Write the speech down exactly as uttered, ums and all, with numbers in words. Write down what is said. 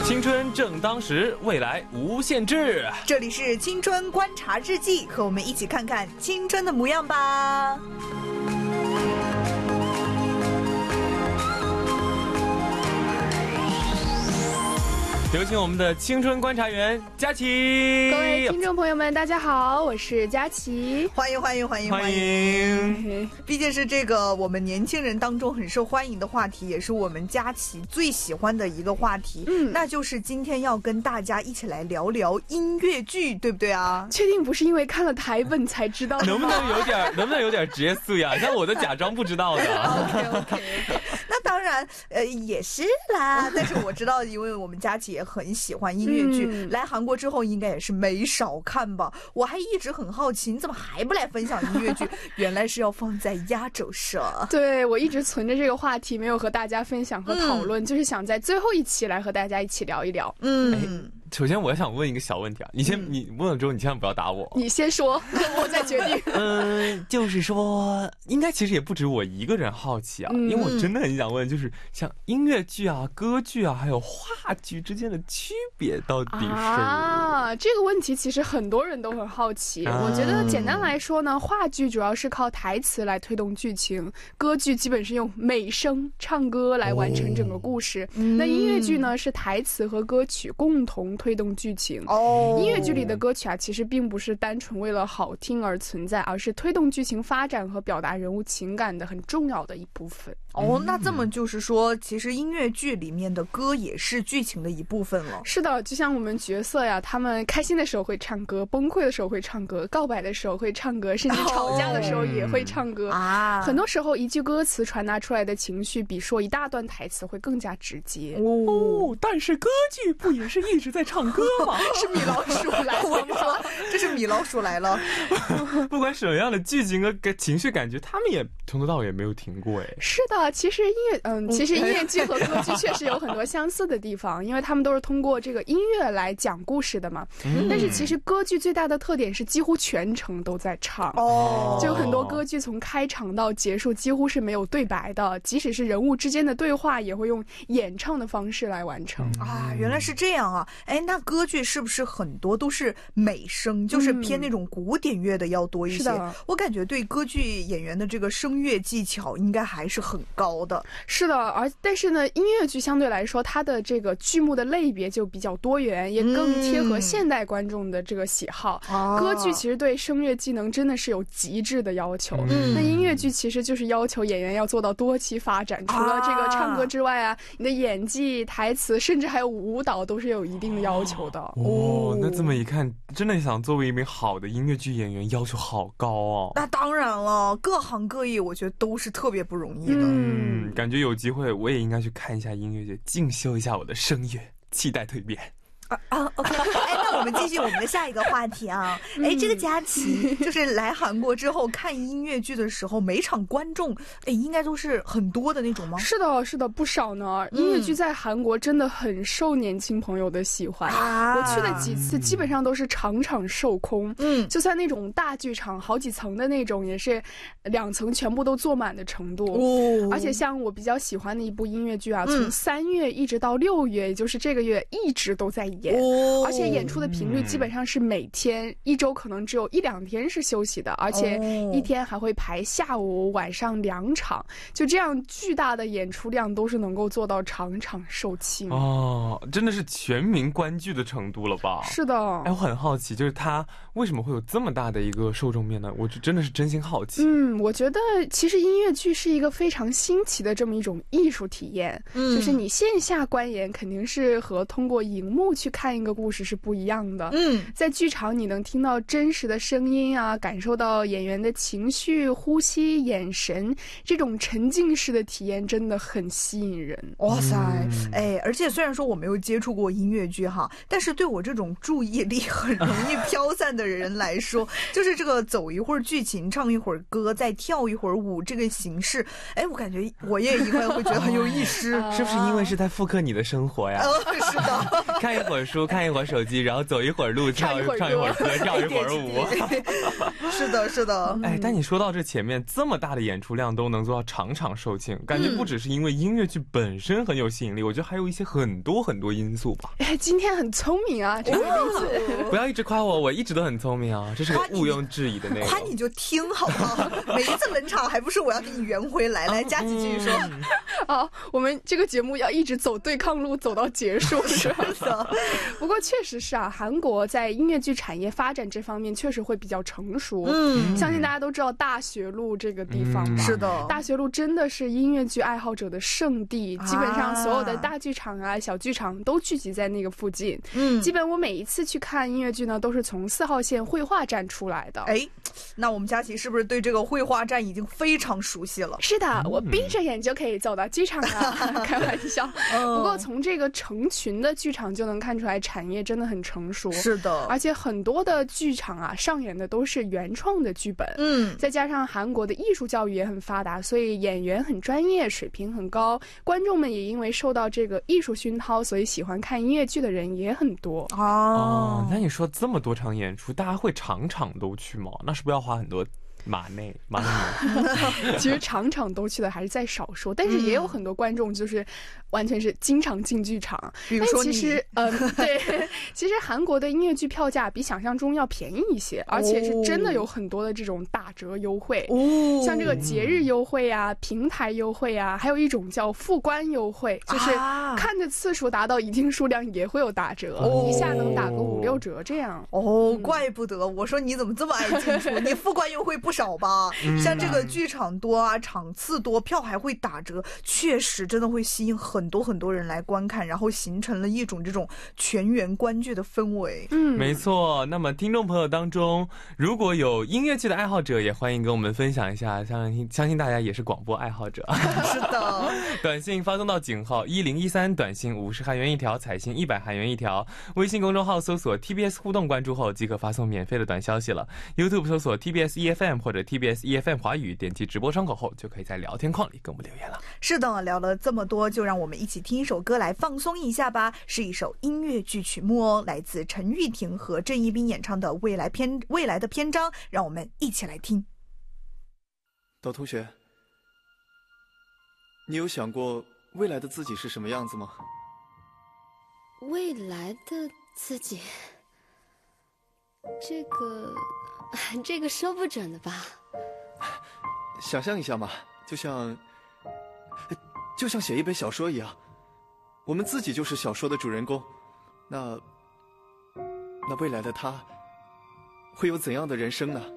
青春正当时，未来无限制。 这里是青春观察日记，和我们一起看看青春的模样吧。 有请我们的青春观察员佳琪。 各位听众朋友们大家好，我是佳琪， 欢迎欢迎欢迎欢迎。 毕竟是这个我们年轻人当中很受欢迎的话题，也是我们佳琪最喜欢的一个话题，嗯，那就是今天要跟大家一起来聊聊音乐剧，对不对啊？ 确定不是因为看了台本才知道的？ 能不能有点能不能有点职业素养，像我都假装不知道的。 OK OK， 那当然呃也是啦，但是我知道，因为我们佳琪也很喜欢音乐剧，嗯、来韩国之后应该也是没少看吧。我还一直很好奇，你怎么还不来分享音乐剧？原来是要放在压轴上。 对，我一直存着这个话题，没有和大家分享和讨论，嗯、就是想在最后一期来和大家一起聊一聊。 嗯。首先我想问一个小问题啊，你先、嗯、你问了之后你千万不要打我， 你先说我再决定。 嗯，就是说应该其实也不止我一个人好奇啊、嗯、因为我真的很想问，就是像音乐剧啊、歌剧啊还有话剧之间的区别到底是啊？这个问题其实很多人都很好奇、啊、我觉得简单来说呢，话剧主要是靠台词来推动剧情，歌剧基本是用美声唱歌来完成整个故事、哦、那音乐剧呢是台词和歌曲共同推动剧情。哦，音乐剧里的歌曲啊，其实并不是单纯为了好听而存在，而是推动剧情发展和表达人物情感的很重要的一部分。 哦，那这么就是说，其实音乐剧里面的歌也是剧情的一部分了。 是的，就像我们角色呀，他们开心的时候会唱歌，崩溃的时候会唱歌，告白的时候会唱歌，甚至吵架的时候也会唱歌、哦、啊。很多时候，一句歌词传达出来的情绪，比说一大段台词会更加直接。 哦，但是歌剧不也是一直在唱歌吗？ 是米老鼠来了， 我说这是米老鼠来了。 不管什么样的剧情和情绪感觉，他们也从头到尾也没有停过哎。 是的，其实音乐，嗯，其实音乐剧和歌剧确实有很多相似的地方，因为他们都是通过这个音乐来讲故事的嘛。嗯、但是其实歌剧最大的特点是几乎全程都在唱。哦，就有很多歌剧从开场到结束几乎是没有对白的，即使是人物之间的对话，也会用演唱的方式来完成。 啊，原来是这样啊！哎，那歌剧是不是很多都是美声，就是偏那种古典乐的要多一些？嗯、我感觉对歌剧演员的这个声乐技巧应该还是很高的。 是的，而但是呢，音乐剧相对来说，它的这个剧目的类别就比较多元，也更贴合现代观众的这个喜好。嗯、歌剧其实对声乐技能真的是有极致的要求，嗯、那音乐剧其实就是要求演员要做到多期发展，除了这个唱歌之外啊，你的演技、台词，甚至还有舞蹈都是有一定的要求的。 哦，那这么一看，真的想作为一名好的音乐剧演员，要求好高哦。 那当然了，各行各业我觉得都是特别不容易的。 嗯，感觉有机会我也应该去看一下音乐剧，进修一下我的声乐，期待蜕变。 啊啊 ，OK， 哎，那我们继续我们的下一个话题啊。哎，这个佳琪就是来韩国之后看音乐剧的时候，每场观众哎应该都是很多的那种吗？ 是的，是的，不少呢。音乐剧在韩国真的很受年轻朋友的喜欢。啊、我去的几次基本上都是场场售空。嗯，就算那种大剧场好几层的那种，也是两层全部都坐满的程度。哦，而且像我比较喜欢的一部音乐剧啊，嗯、从三月一直到六月，也就是这个月一直都在演。哦，而且演出的频率基本上是每天，一周可能只有一两天是休息的，而且一天还会排下午、晚上两场，就这样巨大的演出量都是能够做到场场售罄。 哦，真的是全民观剧的程度了吧？ 是的。 哎，我很好奇，就是它为什么会有这么大的一个受众面呢？我就真的是真心好奇。 嗯，我觉得其实音乐剧是一个非常新奇的这么一种艺术体验，嗯、就是你线下观演肯定是和通过荧幕去看一个故事是不一样的。嗯，在剧场你能听到真实的声音啊，感受到演员的情绪、呼吸、眼神，这种沉浸式的体验真的很吸引人。 哇塞，嗯、哎，而且虽然说我没有接触过音乐剧哈，但是对我这种注意力很容易飘散的人来说，就是这个走一会儿剧情，唱一会儿歌，再跳一会儿舞，这个形式，哎，我感觉我也应该会觉得很有意思。 是不是因为是在复刻你的生活呀？ 呃、是的， 看一会儿会儿书，看一会儿手机，然后走一会儿路，跳唱唱一会儿歌，跳一会儿舞。 是的，是的。 哎，但你说到这前面这么大的演出量都能做到场场售罄，感觉不只是因为音乐剧本身很有吸引力，我觉得还有一些很多很多因素吧。 哎，今天很聪明啊，这个例子。 不要一直夸我，我一直都很聪明啊，这是个毋庸置疑的内容。 夸你就听好不好？每一次冷场还不是我要给你圆回来？来，佳琪继续说。 啊，我们这个节目要一直走对抗路，走到结束。是的。不过确实是啊，韩国在音乐剧产业发展这方面确实会比较成熟。嗯，相信大家都知道大学路这个地方吧？ 嗯、是的， 大学路真的是音乐剧爱好者的圣地，基本上所有的大剧场啊、小剧场都聚集在那个附近。嗯，基本我每一次去看音乐剧呢，都是从四号线绘画站出来的。 哎，那我们佳琪是不是对这个绘画站已经非常熟悉了？ 是的，我闭着眼就可以走到剧场了。开玩笑。不过从这个成群的剧场就能看出来，产业真的很成熟。 是的， 而且很多的剧场啊，上演的都是原创的剧本。嗯，再加上韩国的艺术教育也很发达，所以演员很专业，水平很高。观众们也因为受到这个艺术熏陶，所以喜欢看音乐剧的人也很多。 哦，哦，那你说这么多场演出，大家会场场都去吗？那是不是要花很多马内马内其实场场都去的还是在少数，但是也有很多观众就是完全是经常进剧场。 比如说你， 但其实嗯、呃，对，其实韩国的音乐剧票价比想象中要便宜一些，而且是真的有很多的这种打折优惠。哦，像这个节日优惠啊、平台优惠啊，还有一种叫副观优惠，就是看的次数达到一定数量也会有打折，哦、一下能打个五六折这样。 哦，嗯、怪不得我说你怎么这么爱进出，你副观优惠不少吧？嗯、像这个剧场多啊，场次多，票还会打折，确实真的会吸引很多很多人来观看，然后形成了一种这种全员观剧的氛围。 嗯，没错。那么听众朋友当中，如果有音乐剧的爱好者，也欢迎跟我们分享一下，相信相信大家也是广播爱好者。 是的， 短信发送到井号一零一三，短信五十韩元一条，彩信一百韩元一条。微信公众号搜索 T B S 互动，关注后即可发送免费的短消息了。YouTube 搜索 T B S E F M 或者 T B S E F M 华语，点击直播窗口后就可以在聊天框里跟我们留言了。 是的，聊了这么多，就让我们一起听一首歌来放松一下吧。是一首音乐剧曲目哦，来自陈玉婷和郑一彬演唱的《未来篇未来的篇章》，让我们一起来听。 岛同学，你有想过未来的自己是什么样子吗？ 未来的自己，这个这个说不准的吧。 想象一下嘛，就像就像写一本小说一样，我们自己就是小说的主人公。那那未来的他会有怎样的人生呢？